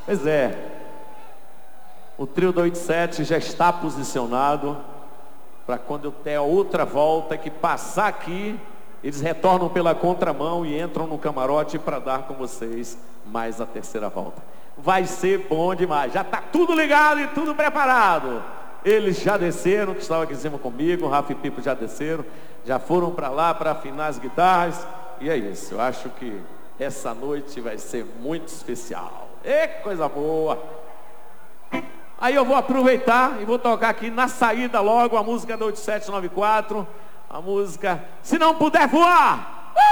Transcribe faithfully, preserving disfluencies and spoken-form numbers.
Pois é, o trio do oitenta e sete já está posicionado para quando eu der a outra volta, que passar aqui, eles retornam pela contramão e entram no camarote para dar com vocês mais a terceira volta. Vai ser bom demais, já está tudo ligado e tudo preparado. Eles já desceram, que estavam aqui em cima comigo, o Rafa e Pipo já desceram, já foram para lá para afinar as guitarras. E é isso, eu acho que essa noite vai ser muito especial. É coisa boa. Aí eu vou aproveitar e vou tocar aqui na saída logo a música do oito sete nove quatro, a música Se Não Puder Voar.